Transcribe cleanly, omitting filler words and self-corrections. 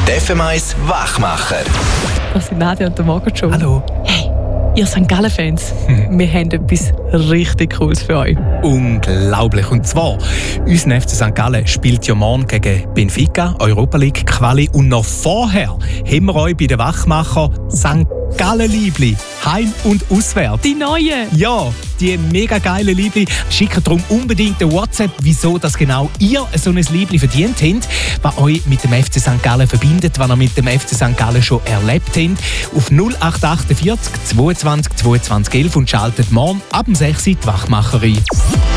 Die FM1 Wachmacher. Das sind Nadia und der Margot schon. Hallo. Hey, ihr St. Gallen-Fans, wir haben etwas richtig Cooles für euch. Unglaublich. Und zwar, unser FC St. Gallen spielt ja morgen gegen Benfica, Europa League Quali. Und noch vorher haben wir euch bei den Wachmacher St. Gallen-Liebli, heim und auswärts. Die neue! Ja, die mega geile Liebli. Schickt darum unbedingt eine WhatsApp, wieso das genau ihr so ein Liebli verdient habt, was euch mit dem FC St. Gallen verbindet, was ihr mit dem FC St. Gallen schon erlebt habt. Auf 0848 22 22 11 und schaltet morgen ab dem 6 Uhr die Wachmacher ein.